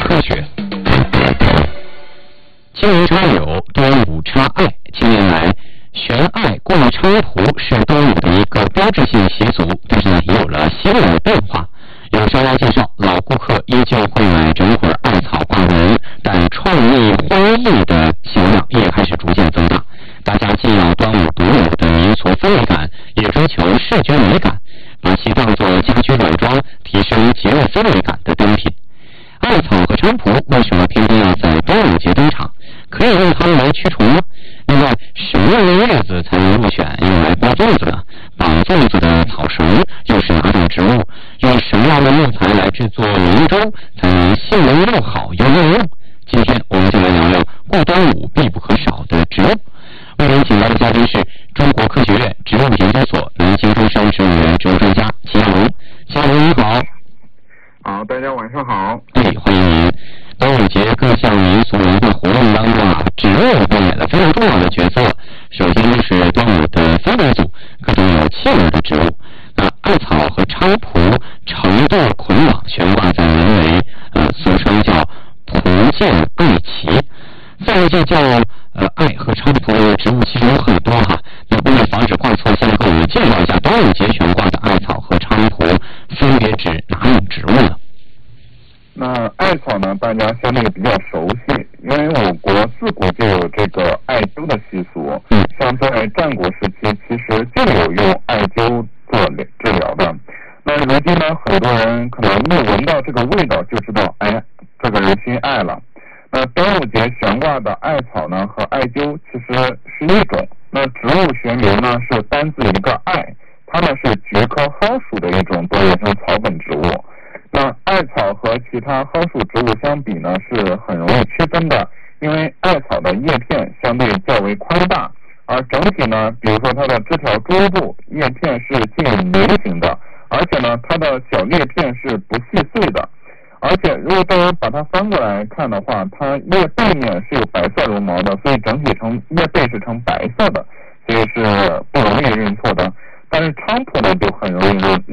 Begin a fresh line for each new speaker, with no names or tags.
科学。今年插柳，端午插艾。近年来，悬艾挂菖蒲是端午的一个标志性习俗，但是呢，也有了新的变化。有商家介绍，老顾客依旧会买整捆艾草挂人，但创意花艺的销量也开始逐渐增大。大家既要端午独有的民俗氛围感，也追求视觉美感，把其当作家居软装，提升节日氛围感的单品。艾草和菖蒲为什么偏偏要在端午节登场？可以用它们来驱虫吗？另外，什么样的叶子才能入选用来包粽子呢？绑粽子的草绳又是哪种植物？用什么样的木材来制作龙舟才能性能又好又耐用？今天我们就来聊聊过端午必不可少的植物。为您请到的嘉宾是中国科学院植物研究所南京中山植物园植物专家齐亚龙。齐亚龙你好。
好，大家晚上好。
欢迎您。端午节各项民俗文化活动当中植物扮演了非常重要的角色。首先就是端午的分类组，各种有气味的植物。那艾草和菖蒲成对捆绑悬挂在门楣，俗称叫蒲剑艾旗。在这叫艾和菖蒲的植物其实有很多那为了防止挂错，先给我们介绍一下端午节悬挂的艾草和菖蒲分别指哪种植物呢？
那艾草呢，大家相对比较熟悉，因为我国自古就有这个艾灸的习俗。像在战国时期，其实就有用艾灸做治疗的。那如今呢，很多人可能一闻到这个味道就知道，这个人心艾了。那端午节悬挂的艾草呢和艾灸其实是一种。那植物学名呢是单字一个艾，它呢是菊科蒿属的一种多叶生草本植物。那艾草和其他蒿属植物相比呢，是很容易区分的，因为艾草的叶片相对较为宽大，而整体呢，比如说它的枝条中部叶片是近菱形的，而且呢，它的小叶片是不细碎的，而且如果大家把它翻过来看的话，它叶背面是有白色绒毛的，所以整体叶背是呈白色的，所以是不容易认错的。但是菖蒲呢就很容易